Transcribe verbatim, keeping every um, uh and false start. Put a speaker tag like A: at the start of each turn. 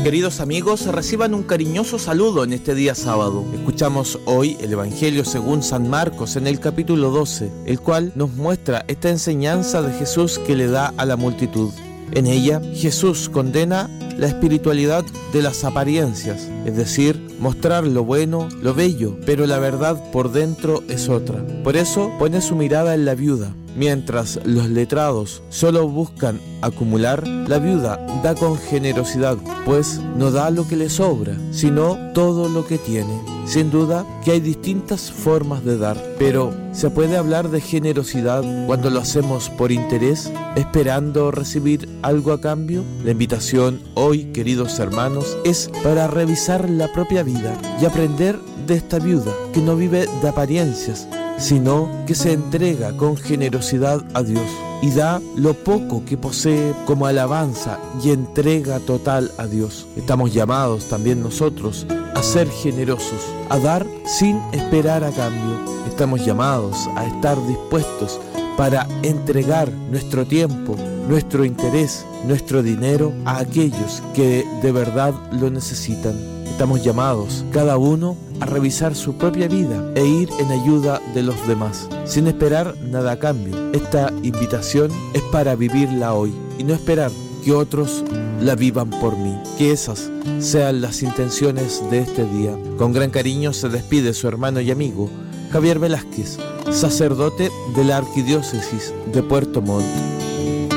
A: Queridos amigos, reciban un cariñoso saludo en este día sábado. Escuchamos hoy el Evangelio según San Marcos en el capítulo doce, el cual nos muestra esta enseñanza de Jesús que le da a la multitud. En ella, Jesús condena la espiritualidad de las apariencias, es decir, mostrar lo bueno, lo bello, pero la verdad por dentro es otra. Por eso pone su mirada en la viuda. Mientras los letrados solo buscan acumular, la viuda da con generosidad, pues no da lo que le sobra, sino todo lo que tiene. Sin duda que hay distintas formas de dar, pero ¿se puede hablar de generosidad cuando lo hacemos por interés, esperando recibir algo a cambio? La invitación hoy, queridos hermanos, es para revisar la propia vida y aprender de esta viuda que no vive de apariencias, sino que se entrega con generosidad a Dios y da lo poco que posee como alabanza y entrega total a Dios. Estamos llamados también nosotros a ser generosos, a dar sin esperar a cambio. Estamos llamados a estar dispuestos para entregar nuestro tiempo, nuestro interés, nuestro dinero a aquellos que de verdad lo necesitan. Estamos llamados, cada uno, a revisar su propia vida e ir en ayuda de los demás, sin esperar nada a cambio. Esta invitación es para vivirla hoy y no esperar que otros la vivan por mí. Que esas sean las intenciones de este día. Con gran cariño se despide su hermano y amigo Javier Velázquez, sacerdote de la Arquidiócesis de Puerto Montt.